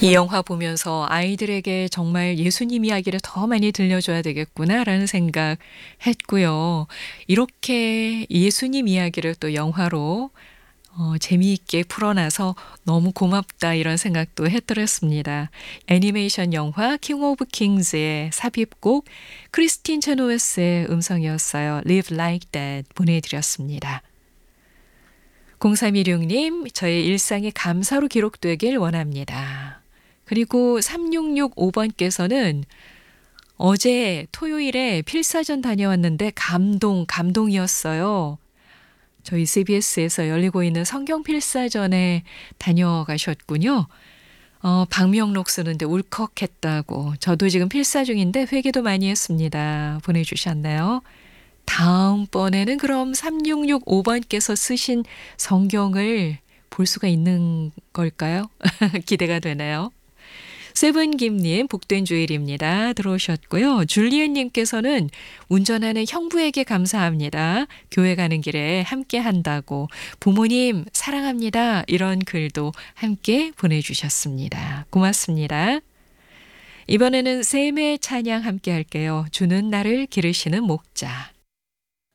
이 영화 보면서 '아이들에게 정말 예수님 이야기를 더 많이 들려줘야 되겠구나.'라는 생각했고요. 이렇게 예수님 이야기를 또 영화로 재미있게 풀어놔서 '너무 고맙다.' 이런 생각도 해드렸습니다. 애니메이션 영화 킹 오브 킹스의 삽입곡 크리스틴 체노웨스의 음성이었어요. Live Like That 보내드렸습니다. 0316님, 저의 일상이 감사로 기록되길 원합니다. 그리고 3665번께서는 어제 토요일에 필사전 다녀왔는데 감동이었어요. 저희 CBS에서 열리고 있는 성경 필사전에 다녀가셨군요. 방명록 쓰는데 울컥했다고. 저도 지금 필사 중인데 회개도 많이 했습니다. 보내주셨나요? 다음번에는 그럼 3665번께서 쓰신 성경을 볼 수가 있는 걸까요? 기대가 되네요. 세븐김님, 복된 주일입니다. 들어오셨고요. 줄리엔님께서는 운전하는 형부에게 감사합니다. 교회 가는 길에 함께 한다고. 부모님 사랑합니다. 이런 글도 함께 보내주셨습니다. 고맙습니다. 이번에는 샘의 찬양 함께 할게요. 주는 나를 기르시는 목자.